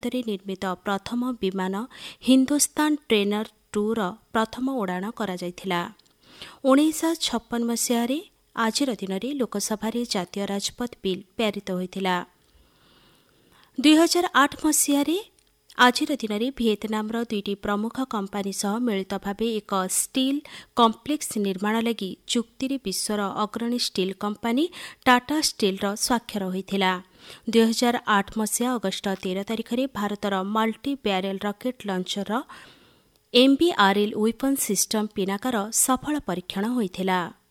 ଭାରତରେ ନିର୍ମିତ ପ୍ରଥମ ବିମାନ ହିନ୍ଦୁସ୍ତାନ ଟ୍ରେନର 2ର ପ୍ରଥମ ଉଡ଼ାଣ କରାଯାଇଥିଲା। 1956 ମସିହାରେ ଆଜିର ଦିନରେ ଲୋକସଭାରେ ଜାତୀୟ ରାଜପଥ ବିଲ୍ ପାରିତ ହୋଇଥିଲା। 2008 ମସିହାରେ ଆଜିର ଦିନରେ ଭିଏତନାମର 2ଟି ପ୍ରମୁଖ କମ୍ପାନୀ ସହ ମିଳିତ ଭାବେ ଏକ ଷ୍ଟିଲ୍ କମ୍ପ୍ଲେକ୍ସ ନିର୍ମାଣ ଲାଗି ଚୁକ୍ତିରେ ବିଶ୍ୱର ଅଗ୍ରଣୀ ଷ୍ଟିଲ୍ କମ୍ପାନୀ ଟାଟା ଷ୍ଟିଲ୍ର ସ୍ୱାକ୍ଷର ହୋଇଥିଲା। 2008 ମସିହା ଅଗଷ୍ଟ 13 ତାରିଖରେ ଭାରତର multi barrel rocket ଲଞ୍ଚରର MBRL weapon system ପିନାକାର ସଫଳ ପରୀକ୍ଷଣ ହୋଇଥିଲା।